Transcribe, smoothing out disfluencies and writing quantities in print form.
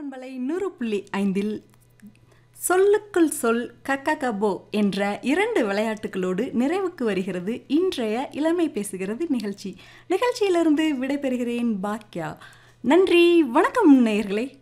பண்பலை 100.5 சொல்லுக்குள் சொல் கக்ககபோ என்ற 2 விளையாட்டுகளோடு நிறைவுக்கு வருகிறது இன்றைய இளமை பேசுகிறது நிகழ்ச்சியிலிருந்து விடைபெறுகிறேன் பாக்யா. நன்றி, வணக்கம் நேயர்களே.